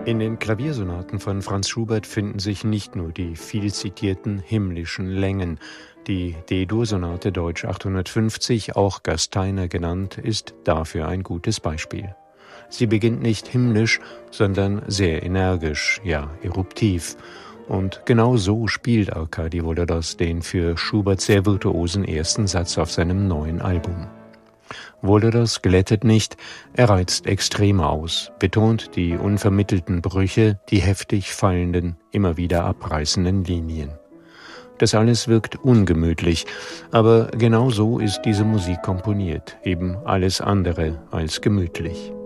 In den Klaviersonaten von Franz Schubert finden sich nicht nur die viel zitierten himmlischen Längen. Die D-Dur-Sonate Deutsch 850, auch Gasteiner genannt, ist dafür ein gutes Beispiel. Sie beginnt nicht himmlisch, sondern sehr energisch, ja eruptiv. Und genau so spielt Arkadi Volodas den für Schubert sehr virtuosen ersten Satz auf seinem neuen Album. Volodas glättet nicht, er reizt extrem aus, betont die unvermittelten Brüche, die heftig fallenden, immer wieder abreißenden Linien. Das alles wirkt ungemütlich, aber genau so ist diese Musik komponiert, eben alles andere als gemütlich.